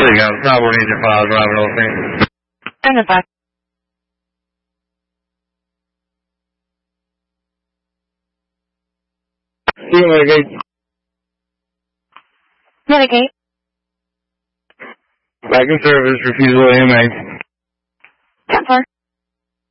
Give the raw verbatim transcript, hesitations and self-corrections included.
There you go. Bravo Agent five, driving over me. Engine five. See you, Mitigate. Mitigate. Back in service, refusal A M A.